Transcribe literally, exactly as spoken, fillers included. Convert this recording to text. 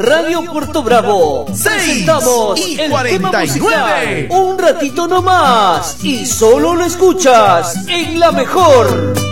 Radio Puerto Bravo. Presentamos y el cuarenta y nueve. tema musical. Un ratito nomás y solo lo escuchas en La Mejor.